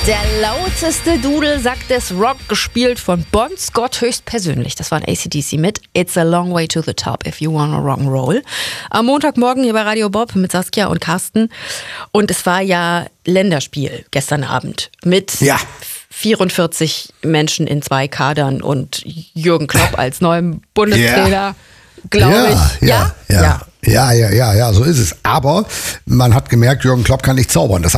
Der lauteste Dudelsack des Rock, gespielt von Bon Scott höchstpersönlich. Das war ein AC/DC mit It's a long way to the top if you wanna rock'n'roll. Am Montagmorgen hier bei Radio Bob mit Saskia und Carsten. Und es war ja Länderspiel gestern Abend mit 44 Menschen in 2 Kadern und Jürgen Klopp als neuem Bundestrainer, glaube ich. Ja, so ist es. Aber man hat gemerkt, Jürgen Klopp kann nicht zaubern. Das